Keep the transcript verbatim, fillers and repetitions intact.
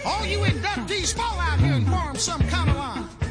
All you inductees fall out here and form some kind of line.